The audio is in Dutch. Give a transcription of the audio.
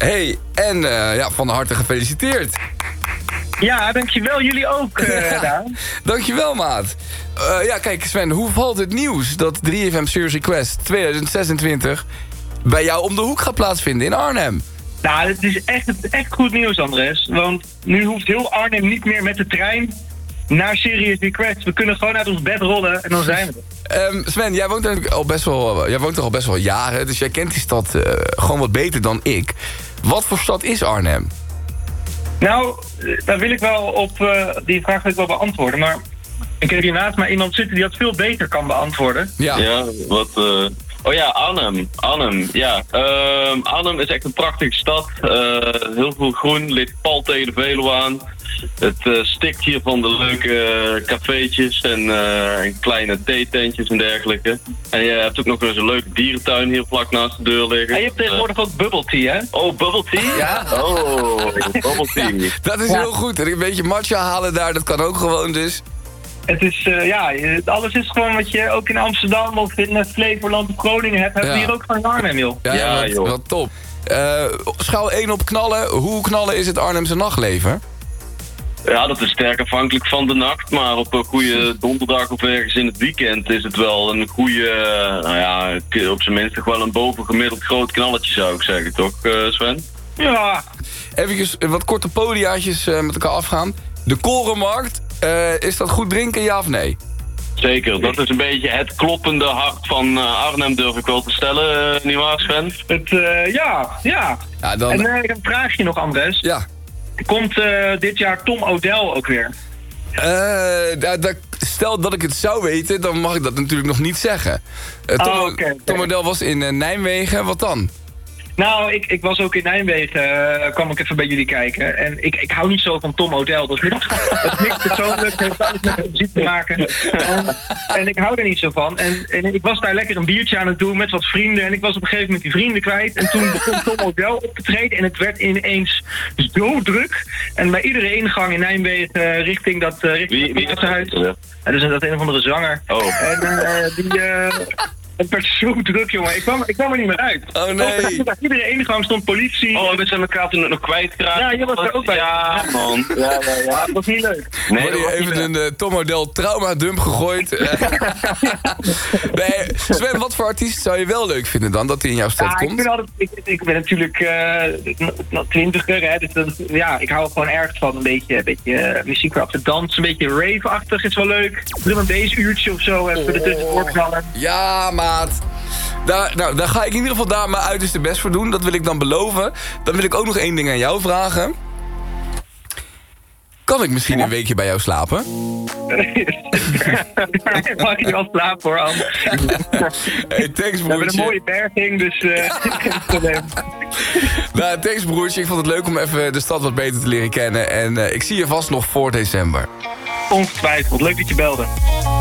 Hey, en van harte gefeliciteerd. Ja, dankjewel. Jullie ook, Daan. Dankjewel, maat. Kijk, Sven, hoe valt het nieuws dat 3FM Serious Request 2026 bij jou om de hoek gaat plaatsvinden in Arnhem? Nou, het is echt goed nieuws, Andres. Want nu hoeft heel Arnhem niet meer met de trein naar Serious Request. We kunnen gewoon uit ons bed rollen en dan zijn we er. Sven, jij woont er al best wel jaren, dus jij kent die stad gewoon wat beter dan ik. Wat voor stad is Arnhem? Nou, daar wil ik wel op, die vraag wil ik wel beantwoorden. Maar ik heb hier naast mij iemand zitten die dat veel beter kan beantwoorden. Ja, Arnhem. Ja. Arnhem is echt een prachtige stad. Heel veel groen, ligt pal tegen de Veluwe aan. Het stikt hier van de leuke cafeetjes en kleine theetentjes en dergelijke. En je hebt ook nog eens een leuke dierentuin hier vlak naast de deur liggen. En je hebt tegenwoordig ook bubble tea, hè? Oh, bubble tea? Ja. Oh, bubble tea. Dat is heel goed. En een beetje matcha halen daar, dat kan ook gewoon dus. Het is, alles is gewoon wat je ook in Amsterdam of in Flevoland of Groningen hebt. Hebben we hier ook van Arnhem, joh. Ja, joh. Wat top. Schaal 1 op knallen. Hoe knallen is het Arnhemse nachtleven? Ja, dat is sterk afhankelijk van de nacht. Maar op een goede donderdag of ergens in het weekend is het wel een goede, op zijn minst toch wel een bovengemiddeld groot knalletje zou ik zeggen, toch Sven? Ja. Even wat korte podiaatjes met elkaar afgaan. De Korenmarkt, is dat goed drinken, ja of nee? Zeker, dat is een beetje het kloppende hart van Arnhem, durf ik wel te stellen, nietwaar Sven? Ja, dan... En ik heb een vraagje nog, Andres. Ja. Komt dit jaar Tom O'Dell ook weer? Stel dat ik het zou weten, dan mag ik dat natuurlijk nog niet zeggen. Tom O'Dell was in Nijmegen, wat dan? Nou, ik was ook in Nijmegen, kwam ik even bij jullie kijken. En ik hou niet zo van Tom O'Dell. Dat is niks persoonlijk, heeft alles met muziek te maken. En ik hou er niet zo van. En ik was daar lekker een biertje aan het doen met wat vrienden. En ik was op een gegeven moment die vrienden kwijt. En toen begon Tom O'Dell op te treden. En het werd ineens zo druk. En bij iedere ingang in Nijmegen richting dat huis. Dat is een of andere zanger. Oh. En het werd zo druk, jongen. Ik kwam er niet meer uit. Oh, nee. Bij iedere ingang stond politie. Oh, we zijn elkaar toen nog kwijtgeraakt. Ja, je was er ook bij. Ja, man. Ja. Dat was niet leuk. Nee, Word je even een Tom O'Dell traumadump gegooid? Nee, Sven, wat voor artiest zou je wel leuk vinden dan, dat hij in jouw stad komt? Ik ben natuurlijk 20er, hè. Dus ik hou gewoon erg van een beetje muziek waarop te dansen. Een beetje rave-achtig is wel leuk. Drum and bass uurtje of zo even ertussendoor knallen. Ja, maat. Daar ga ik in ieder geval daar mijn uiterste best voor doen. Dat wil ik dan beloven. Dan wil ik ook nog één ding aan jou vragen. Kan ik misschien een weekje bij jou slapen? Mag je wel slapen hoor, Anne. Hey, thanks broertje. We hebben een mooie berging, dus geen probleem. Nou, thanks broertje. Ik vond het leuk om even de stad wat beter te leren kennen. En ik zie je vast nog voor december. Ongetwijfeld. Leuk dat je belde.